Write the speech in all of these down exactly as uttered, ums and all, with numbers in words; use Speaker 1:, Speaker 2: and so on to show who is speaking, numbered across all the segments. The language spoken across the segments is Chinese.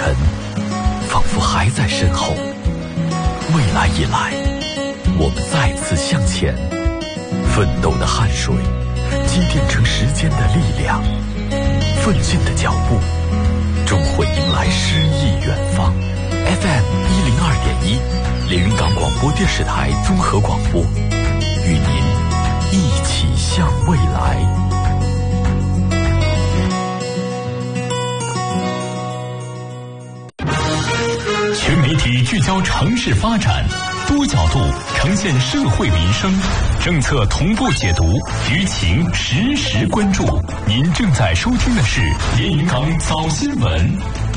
Speaker 1: 尘仿佛还在身后，未来以来，我们再次向前，奋斗的汗水积淀成时间的力量，奋进的脚步终会迎来诗意远方。 F M 一零二点一，连云港广播电视台综合广播，与您一起向未来。全媒体聚焦城市发展，多角度呈现社会民生，政策同步解读，舆情实时关注。您正在收听的是连云港早新闻。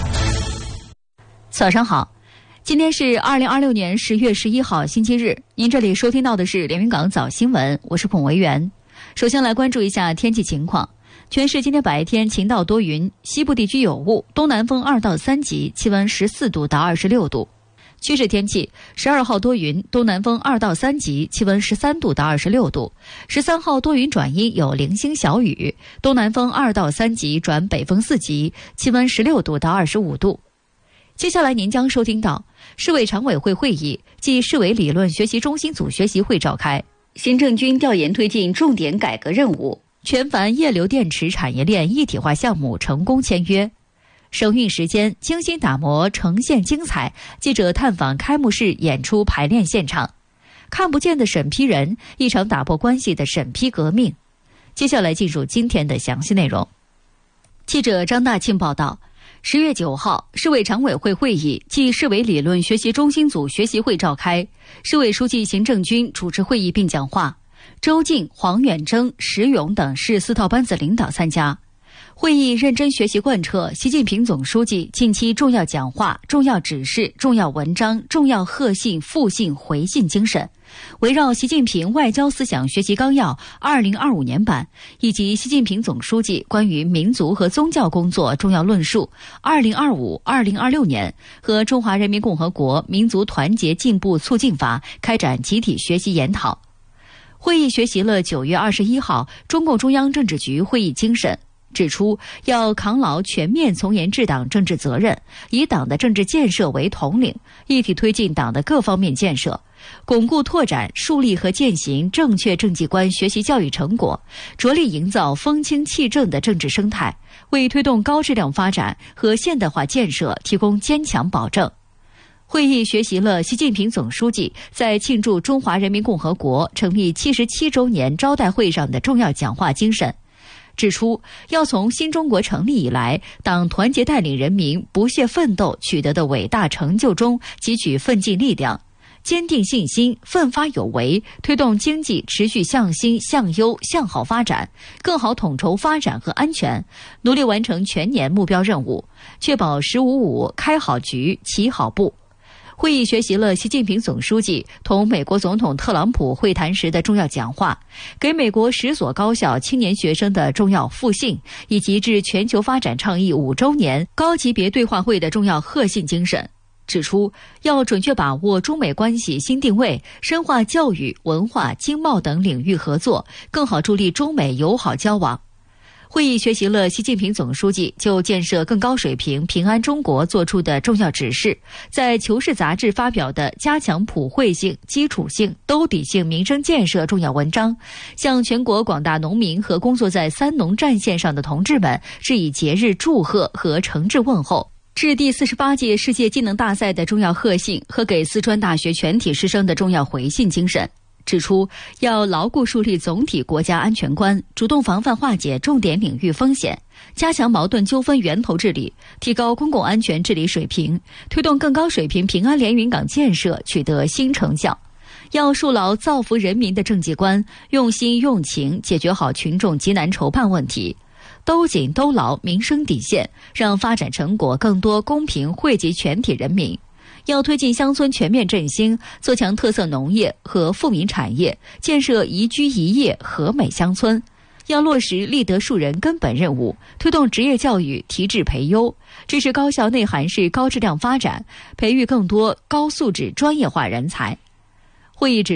Speaker 2: 早上好，今天是二零二六年十月十一号星期日，您这里收听到的是连云港早新闻，我是彭维媛。首先来关注一下天气情况。全市今天白天晴到多云，西部地区有雾，东南风二到三级，气温十四度到二十六度。趋势天气，十二号多云，东南风二到三级，气温十三度到二十六度。十三号多云转阴，有零星小雨，东南风二到三级转北风四级，气温十六度到二十五度。接下来您将收听到市委常委会会议暨市委理论学习中心组学习会召开，行政军调研推进重点改革任务，全帆液流电池产业链一体化项目成功签约。省运时间精心打磨，呈现精彩。记者探访开幕式演出排练现场，看不见的审批人，一场打破关系的审批革命。接下来进入今天的详细内容。记者张大庆报道，十月九号，市委常委会会议暨市委理论学习中心组学习会召开，市委书记行政军主持会议并讲话，周静、黄远征、石勇等市四套班子领导参加。会议认真学习贯彻习近平总书记近期重要讲话、重要指示、重要文章、重要贺信、复信、回信精神，围绕习近平外交思想学习纲要二零二五年版以及习近平总书记关于民族和宗教工作重要论述二零二五、二零二六年和中华人民共和国民族团结进步促进法开展集体学习研讨。会议学习了九月二十一号中共中央政治局会议精神，指出要扛牢全面从严治党政治责任，以党的政治建设为统领，一体推进党的各方面建设，巩固拓展树立和践行正确政绩观学习教育成果，着力营造风清气正的政治生态，为推动高质量发展和现代化建设提供坚强保证。会议学习了习近平总书记在庆祝中华人民共和国成立七十七周年招待会上的重要讲话精神，指出要从新中国成立以来党团结带领人民不懈奋斗取得的伟大成就中汲取奋进力量，坚定信心，奋发有为，推动经济持续向新、向优、向好发展，更好统筹发展和安全，努力完成全年目标任务，确保“十五五”开好局、起好步。会议学习了习近平总书记同美国总统特朗普会谈时的重要讲话，给美国十所高校青年学生的重要复信，以及致全球发展倡议五周年高级别对话会的重要贺信精神，指出要准确把握中美关系新定位，深化教育、文化、经贸等领域合作，更好助力中美友好交往。会议学习了习近平总书记就建设更高水平平安中国作出的重要指示，在《求是》杂志发表的加强普惠性、基础性、兜底性民生建设重要文章，向全国广大农民和工作在三农战线上的同志们致以节日祝贺和诚挚问候，致第四十八届世界技能大赛的重要贺信和给四川大学全体师生的重要回信精神，指出要牢固树立总体国家安全观，主动防范化解重点领域风险，加强矛盾纠纷源头治理，提高公共安全治理水平，推动更高水平平安连云港建设取得新成效。要树牢造福人民的政绩观，用心用情解决好群众急难愁盼问题，兜紧兜牢民生底线，让发展成果更多公平惠及全体人民。要推进乡村全面振兴，做强特色农业和富民产业，建设宜居宜业和美乡村。要落实立德树人根本任务，推动职业教育提质培优，支持高校内涵式高质量发展，培育更多高素质专业化人才。会议指出，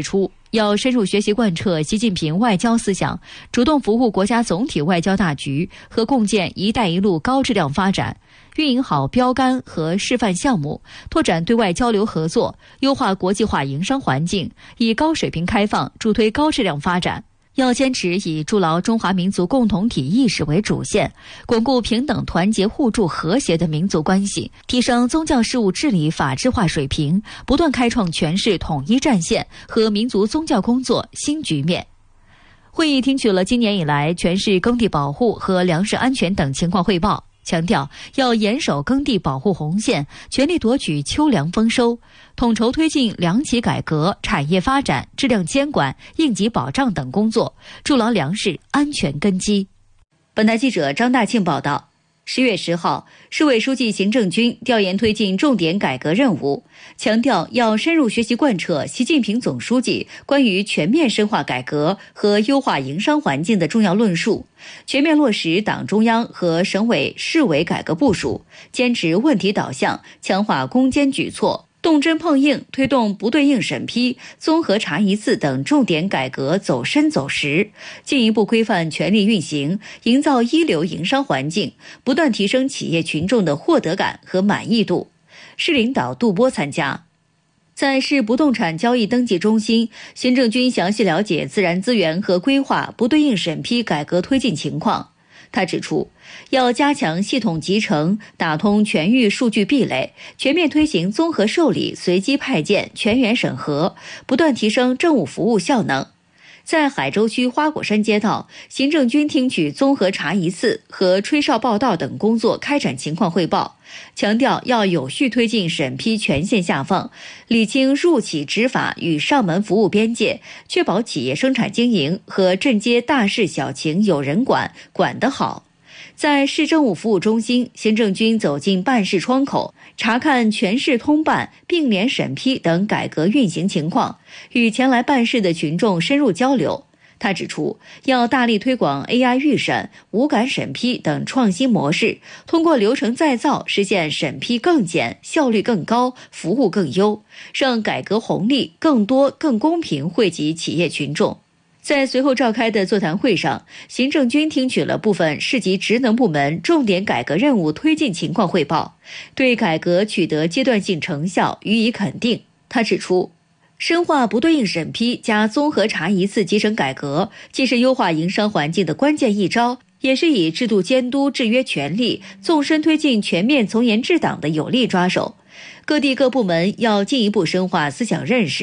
Speaker 2: 要深入学习贯彻习近平外交思想，主动服务国家总体外交大局和共建“一带一路”高质量发展，运营好标杆和示范项目，拓展对外交流合作，优化国际化营商环境，以高水平开放助推高质量发展。要坚持以筑牢中华民族共同体意识为主线，巩固平等、团结、互助、和谐的民族关系，提升宗教事务治理法治化水平，不断开创全市统一战线和民族宗教工作新局面。会议听取了今年以来全市耕地保护和粮食安全等情况汇报，强调要严守耕地保护红线，全力夺取秋粮丰收，统筹推进粮企改革、产业发展、质量监管、应急保障等工作，筑牢粮食安全根基。本台记者张大庆报道。十月十号，市委书记行政军调研推进重点改革任务，强调要深入学习贯彻习近平总书记关于全面深化改革和优化营商环境的重要论述，全面落实党中央和省委市委改革部署，坚持问题导向，强化攻坚举措，动真碰硬，推动不对应审批、综合查一次等重点改革走深走实，进一步规范权力运行，营造一流营商环境，不断提升企业群众的获得感和满意度。市领导杜波参加。在市不动产交易登记中心，行政军详细了解自然资源和规划不对应审批改革推进情况。他指出，要加强系统集成，打通全域数据壁垒，全面推行综合受理、随机派件、全员审核，不断提升政务服务效能。在海州区花果山街道，行政军听取综合查一次和吹哨报到等工作开展情况汇报，强调要有序推进审批权限下放，理清入企执法与上门服务边界，确保企业生产经营和镇街大事小情有人管，管得好。在市政务服务中心，行政军走进办事窗口，查看全市通办、并联审批等改革运行情况，与前来办事的群众深入交流。他指出，要大力推广 A I 预审、无感审批等创新模式，通过流程再造实现审批更简、效率更高、服务更优，让改革红利更多、更公平惠及企业群众。在随后召开的座谈会上，行政军听取了部分市级职能部门重点改革任务推进情况汇报，对改革取得阶段性成效予以肯定。他指出，深化不对应审批加综合查一次集成改革，既是优化营商环境的关键一招，也是以制度监督制约权力，纵深推进全面从严治党的有力抓手。各地各部门要进一步深化思想认识，